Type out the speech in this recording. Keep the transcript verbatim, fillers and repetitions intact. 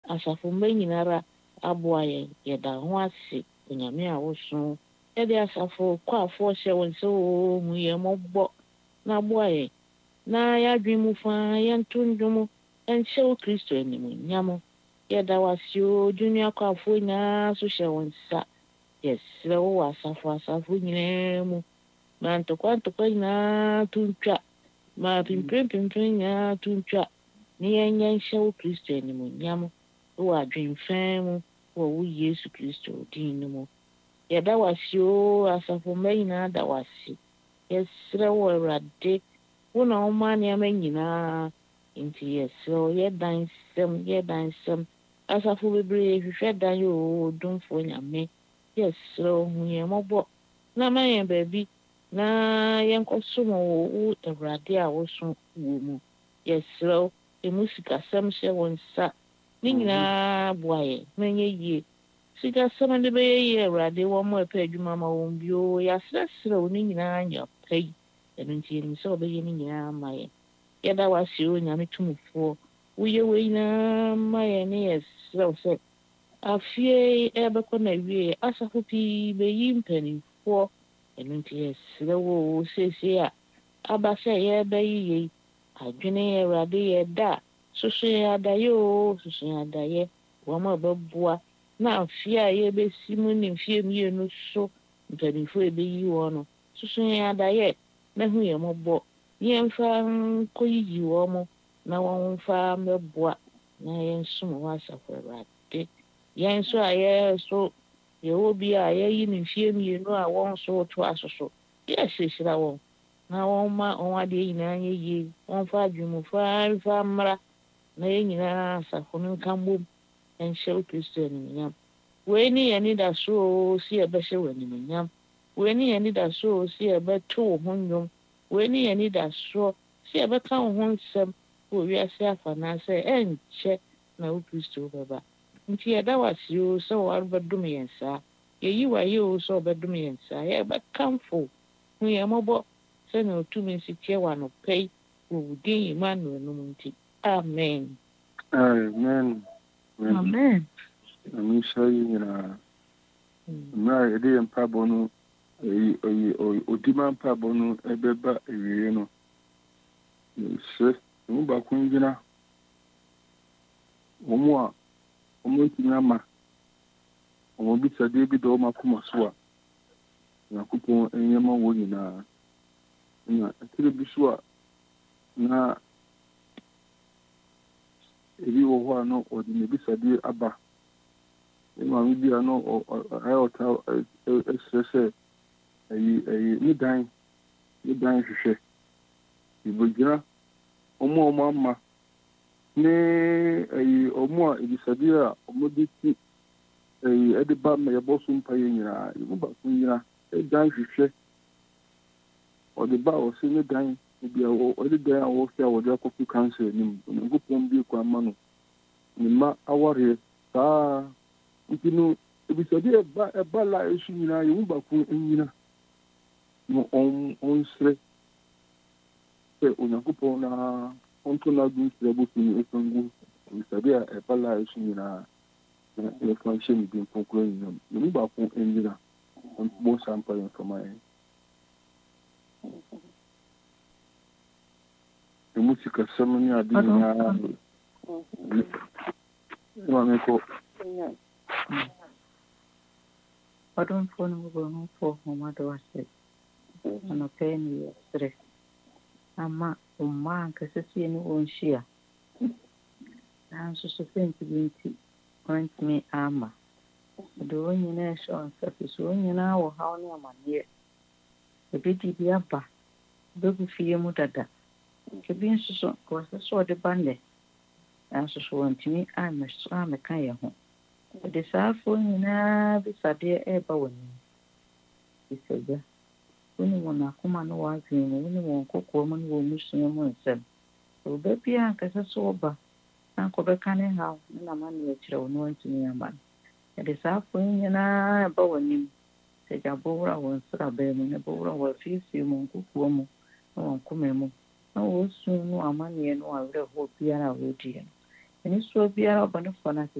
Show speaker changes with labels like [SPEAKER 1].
[SPEAKER 1] asafo mba nyinara aboa ye yeda ho ase onyame a woso yede asafo kwafo hye won se o hu ye mobbo na boa ye na ya dwimu fa yento ndwom enche o Kristo animu nyamo yeda wasio dunia kwafo nya so hye won sa yes wo asafo asafo nyina mu man to kwanto kwa nyina tuntwa ma pimpim pimpim nyina tuntwa ni yenye nche o Kristo animu nyamo wo adwemfan mu wo wo Yesu Kristo din mu yeda wasio asafo mba nyina da wasi yesre wo Awurade wo na wo ma ne amanyina inti yesre yedan sem yedan sem asafo bebre hwehwe dan yo domfo nyame yesre hu ye mobo na ma yen baby na yen kosomo wo Awurade a wo so wo mu yesre emusika sem hye won sa ni nyina boaye menye yie sika sem de be yie Awurade wo mo epa adwuma ma won bio yasresre wo ni nyina nya pai enu nti ni so be ye ni nyina maye yeda wasi o nyame tumfo wo ye we nyina maye ne yesre se afie ebeko na wie asafo pi be yimpani fo enu nti yesre wo sese a abase ye be yiye adwene Awurade ye da soso ya dayo soso ya daye wo ma beboa na afie a ye be simu ni fie mi no so mpanifo ebe yi wo no soso ya daye na hu ye mobo ye mfa koyi wo mo na won fa meboa na ye nsum wa asafo Awurade ye nso a ye so ye obi a ye yi ni fie mi no a won so to asoso ye sesira won na won ma on ade nyina ye yi won fa adwumu fa fa mra na ye nyina asafo no kambom enche o Kristo ni nyam we ni ye ni da so si e be hye wani nyam we ni ye ni da so si e be to ho nyom we ni ye ni da so si e be ka ho nsem wo wi ase afa na se enche na o Kristo baba nti ye da wasio so war bedum yensa ye yi wa ye o so bedum yensa ye be kamfo hu ye mobo se na otumi sitie wa no pei wo din Emmanuel no nti amen
[SPEAKER 2] amen
[SPEAKER 1] amen
[SPEAKER 2] amen shayi na na ede empa bonu oyi oyi odima empa bonu ebeba ewiye no se mu ba kunjina omo a omo tinyama omo bi sade bi do makoma so a na kupo enyema wo nyina na akire bi so a na ebi wo ho ano odi ne bi sade aba ma mi bi ano ayota esese ayi ayi ni dan ni dan hwehwe ibojira omo omo ama ne ayi omo a ebi sade a omo bi ti ayi ediba me yebo so mpa ye nyina ibu ba so nyina e dan hwehwe odi ba o se ni dan bi o odi dan a wo fi a wo de kofi cancer ni mo ngopom bi kwa ma no ni ma aware ta ntino ebisade ba eba la esu nyina ye mu ba ku nyina no on on sre e onyankopon na on to na du sre bo fini efangu ebisade eba la esu nyina na e function bi pokro nyina ye mu ba ku nyina on bo sample information e musika samani adi nyina ma me ko
[SPEAKER 3] Odun phone go no for homa do ase. Ano pen ye stre. Ama umma kasisi ni onshia. Na so so fenti binti. Point me ama. Do onyi na sho onsafi so onyi na wo hawo ne amane. Ebedi bi aba. Dogu fie mu dada. Kebi nso so ko so de bande. Na so so wantimi a me so a me kan ye ho. The Safo na bisade eba woni isaga woni wona kuma no wazin woni won kokko mo no musu mo nsem o be bia nkasa so oba na ko be kan ha na ma no kire woni wantini amba the Safo na eba woni se jabo wora won sra be mo ne bo wora wa fifi mo kokko mo na won kuma mo na wo su no amane no awre ho bia na wo die ni so bia oba no fona